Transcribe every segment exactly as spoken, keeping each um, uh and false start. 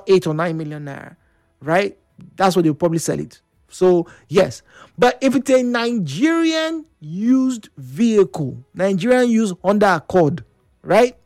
eight or nine million naira, right? That's what they'll probably sell it. So, yes. But if it's a Nigerian used vehicle, Nigerian used Honda Accord, right?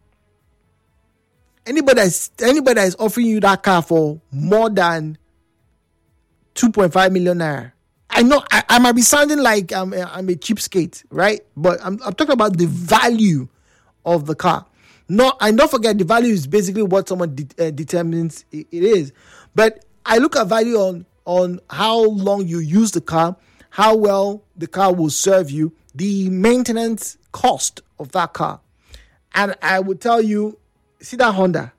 Anybody that's, anybody that is offering you that car for more than two point five million naira, I know I, I might be sounding like I'm a, I'm a cheapskate, right? But I'm, I'm talking about the value of the car. No, and don't forget, the value is basically what someone de- uh, determines it, it is. But I look at value on, on how long you use the car, how well the car will serve you, the maintenance cost of that car. And I would tell you, see that Honda,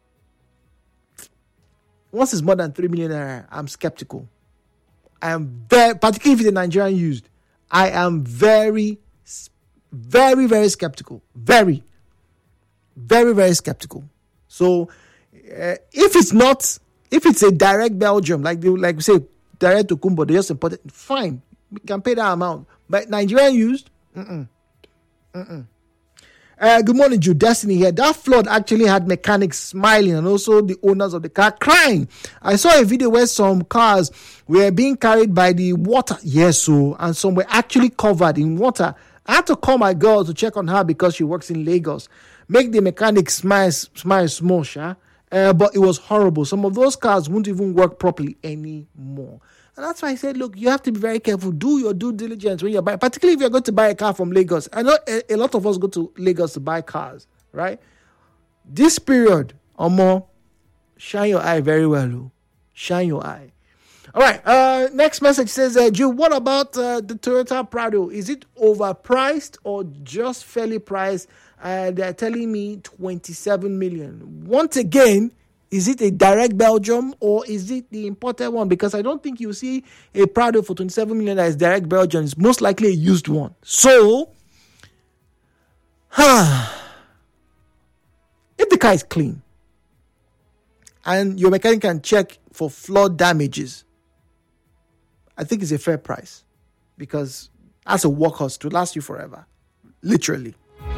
once it's more than three million naira, I'm skeptical. I am very, particularly if it's a Nigerian used, I am very, very, very skeptical. Very, very, very skeptical. So, uh, if it's not, if it's a direct Belgium, like they, like we say, direct to Kumbo, they just import it, fine, we can pay that amount. But Nigerian used, mm-mm, mm-mm. Uh, good morning, Jude Destiny here. That flood actually had mechanics smiling and also the owners of the car crying. I saw a video where some cars were being carried by the water. Yes, so, and some were actually covered in water. I had to call my girl to check on her because she works in Lagos. Make the mechanics smile, smile small, sha. Uh, but it was horrible. Some of those cars won't even work properly anymore. And that's why I said, look, you have to be very careful. Do your due diligence when you're buying, particularly if you're going to buy a car from Lagos. I know a, a lot of us go to Lagos to buy cars, right? This period, or more, shine your eye very well. Lou. Shine your eye. All right. Uh, next message says, uh, Jude, what about uh, the Toyota Prado? Is it overpriced or just fairly priced? Uh, they're telling me twenty-seven million. Once again, is it a direct Belgium or is it the imported one? Because I don't think you see a Prado for twenty-seven million that is direct Belgium. It's most likely a used one. So, huh, if the car is clean and your mechanic can check for flood damages, I think it's a fair price because that's a workhorse to last you forever. Literally.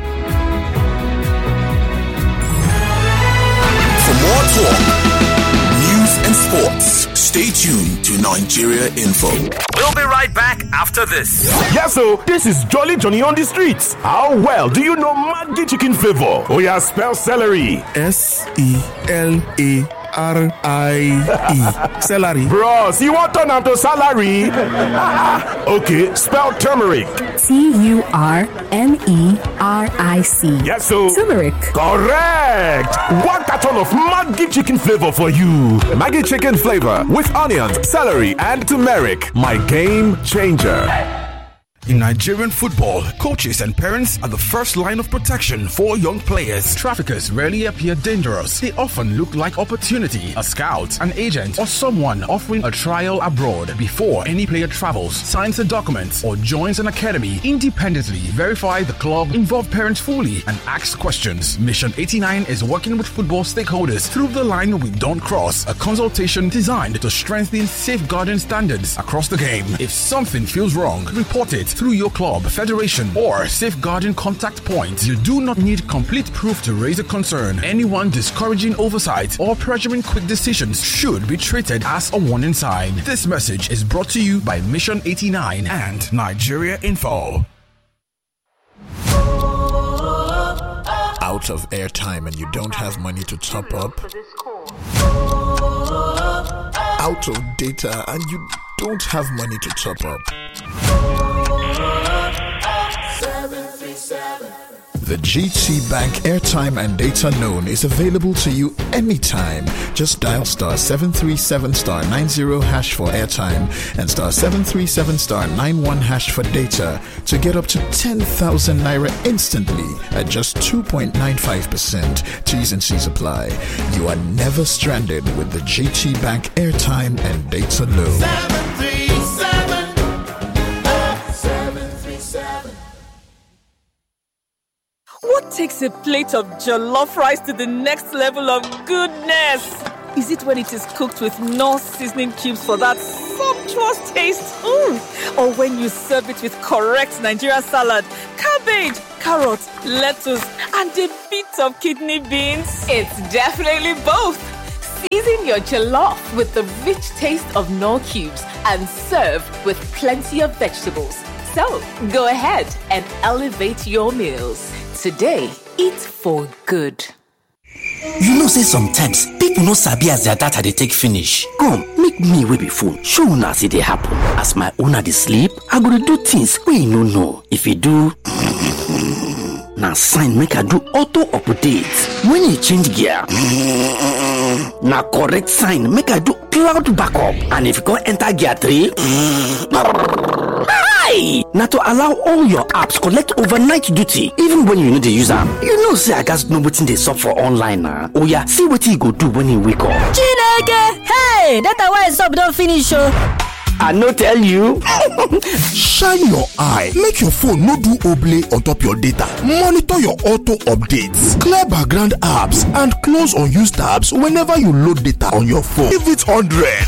For more talk, news and sports, stay tuned to Nigeria Info. We'll be right back after this. Yes, so this is Jolly Johnny on the streets. How well do you know Maggi chicken flavor? Oh yeah, spell celery. S E L A R I E. Celery. Bros, you want turn to salary? Okay, spell turmeric. T U R M E R I C. Yes, so turmeric. Correct. One carton of Maggi chicken flavor for you. Maggi chicken flavor with onions, celery, and turmeric. My game changer. In Nigerian football, coaches and parents are the first line of protection for young players. Traffickers rarely appear dangerous. They often look like opportunity, a scout, an agent, or someone offering a trial abroad. Before any player travels, signs a document, or joins an academy, independently verify the club, involve parents fully, and ask questions. Mission eighty-nine is working with football stakeholders through the line we don't cross, a consultation designed to strengthen safeguarding standards across the game. If something feels wrong, report it through your club, federation, or safeguarding contact point. You do not need complete proof to raise a concern. Anyone discouraging oversight or pressuring quick decisions should be treated as a warning sign. This message is brought to you by Mission eighty-nine and Nigeria Info. Out of airtime and you don't have money to top up? Out of data and you don't have money to top up? The G T Bank airtime and data loan is available to you anytime. Just dial star seven three seven star nine zero hash for airtime and star seven three seven star nine one hash for data to get up to ten thousand naira instantly at just two point nine five percent. T's and C's apply. You are never stranded with the G T Bank airtime and data loan. seven three seven, seven three seven. What takes a plate of jollof rice to the next level of goodness? Is it when it is cooked with Knorr seasoning cubes for that sumptuous taste? Mm. Or when you serve it with correct Nigerian salad, cabbage, carrots, lettuce, and a bit of kidney beans? It's definitely both. your jollof with the rich taste of Knorr cubes and serve with plenty of vegetables. So, go ahead and elevate your meals. Today, eat for good. You know say sometimes people no sabi as their data they take finish. Come, make me wey be phone. Show una see they happen. As my owner dey sleep, I go dey do things wey you no know. If you do na sign make I do auto update. When you change gear, na correct sign make I do cloud backup. And if you go enter gear three, hi! Na to allow all your apps collect overnight duty even when you no dey use am. You know say I gats know wetin dey sup for online na. Oh yeah, see wetin you go do when you wake up. Chineke! Hey! Data why sup don finish oh! I no tell you. Shine your eye. Make your phone no do oblay on top your data. Monitor your auto updates. Clear background apps and close unused tabs whenever you load data on your phone. Give it one hundred.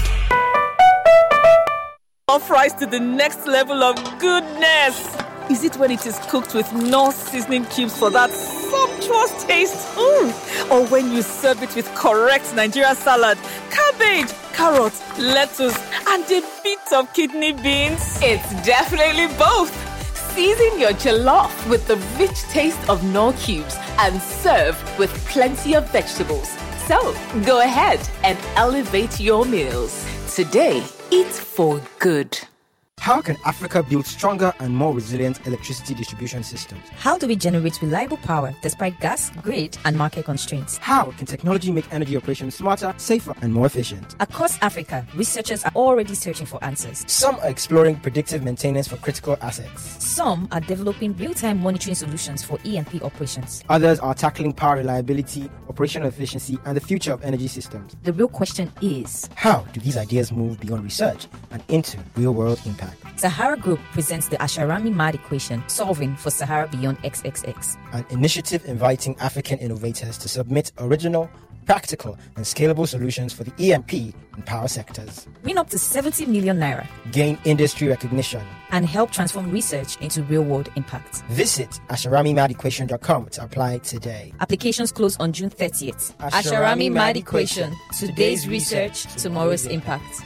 Jollof rice to the next level of goodness. Is it when it is cooked with Knorr seasoning cubes for that sumptuous taste? Mm. Or when you serve it with correct Nigerian salad, cabbage, carrots, lettuce, and a bit of kidney beans? It's definitely both. Season your jollof with the rich taste of Knorr cubes and serve with plenty of vegetables. So, go ahead and elevate your meals. Today, eat for good. How can Africa build stronger and more resilient electricity distribution systems? How do we generate reliable power despite gas, grid, and market constraints? How can technology make energy operations smarter, safer, and more efficient? Across Africa, researchers are already searching for answers. Some are exploring predictive maintenance for critical assets. Some are developing real-time monitoring solutions for E and P operations. Others are tackling power reliability, operational efficiency, and the future of energy systems. The real question is, how do these ideas move beyond research and into real-world impact? Sahara Group presents the Asharami-Mad equation, solving for Sahara beyond X X X. An initiative inviting African innovators to submit original, practical, and scalable solutions for the E and P and power sectors. Win up to seventy million naira. Gain industry recognition. And help transform research into real-world impact. Visit asharami mad equation dot com to apply today. Applications close on June thirtieth. Asharami-Mad equation. Today's research, tomorrow's impact.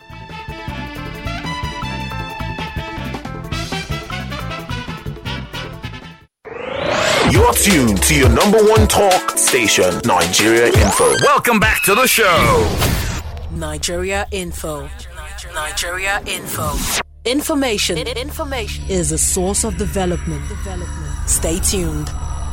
You're tuned to your number one talk station, Nigeria Info. Welcome back to the show. Nigeria Info. Nigeria Info. Information. Information is a source of development. Development. Stay tuned.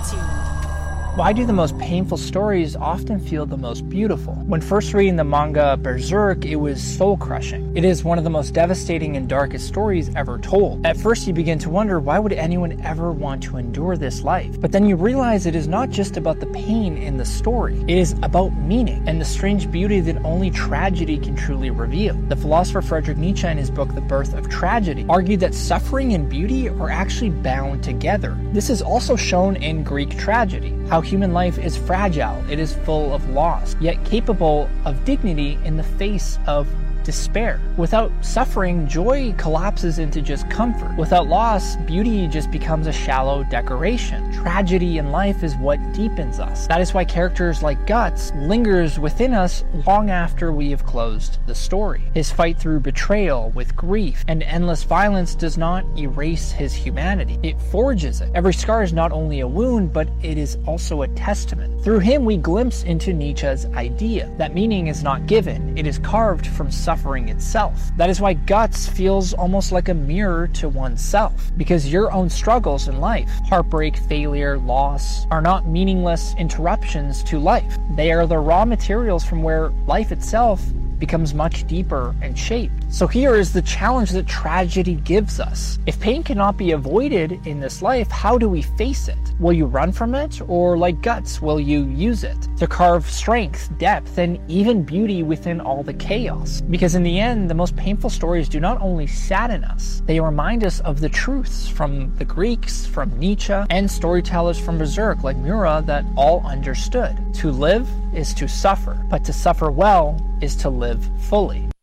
Why do the most painful stories often feel the most beautiful? When first reading the manga Berserk, it was soul-crushing. It is one of the most devastating and darkest stories ever told. At first you begin to wonder, why would anyone ever want to endure this life? But then you realize it is not just about the pain in the story. It is about meaning and the strange beauty that only tragedy can truly reveal. The philosopher Friedrich Nietzsche in his book The Birth of Tragedy argued that suffering and beauty are actually bound together. This is also shown in Greek tragedy. How human life is fragile, it is full of loss, yet capable of dignity in the face of despair. Without suffering, joy collapses into just comfort. Without loss, beauty just becomes a shallow decoration. Tragedy in life is what deepens us. That is why characters like Guts lingers within us long after we have closed the story. His fight through betrayal with grief and endless violence does not erase his humanity. It forges it. Every scar is not only a wound, but it is also a testament. Through him, we glimpse into Nietzsche's idea that meaning is not given, it is carved from suffering. Suffering itself. That is why Guts feels almost like a mirror to oneself, because your own struggles in life, heartbreak, failure, loss, are not meaningless interruptions to life. They are the raw materials from where life itself becomes much deeper and shaped. So here is the challenge that tragedy gives us. If pain cannot be avoided in this life, how do we face it? Will you run from it, or like Guts, will you use it to carve strength, depth, and even beauty within all the chaos? Because in the end, the most painful stories do not only sadden us, they remind us of the truths from the Greeks, from Nietzsche, and storytellers from Berserk like Mura that all understood. To live is to suffer, but to suffer well is to live fully.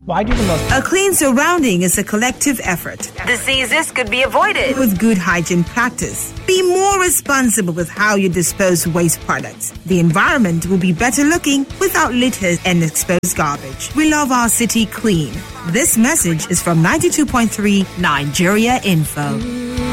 Why do the most... A clean surrounding is a collective effort. Diseases could be avoided with good hygiene practice. Be more responsible with how you dispose waste products. The environment will be better looking without litter and exposed garbage. We love our city clean. This message is from ninety-two point three Nigeria Info.